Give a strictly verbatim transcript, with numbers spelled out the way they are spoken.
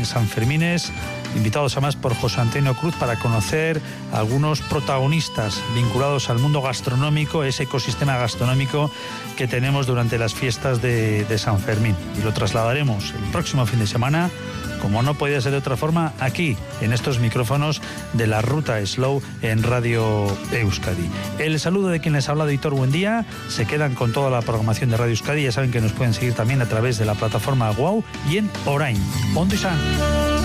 en Sanfermines, invitados además por José Antonio Cruz para conocer a algunos protagonistas vinculados al mundo gastronómico, ese ecosistema gastronómico que tenemos durante las fiestas de, de San Fermín. Y lo trasladaremos el próximo fin de semana, como no podía ser de otra forma, aquí, en estos micrófonos de la Ruta Slow en Radio Euskadi. El saludo de quien les ha hablado, Aitor Buendía. Se quedan con toda la programación de Radio Euskadi. Ya saben que nos pueden seguir también a través de la plataforma Wow y en Orain. Ondo izan.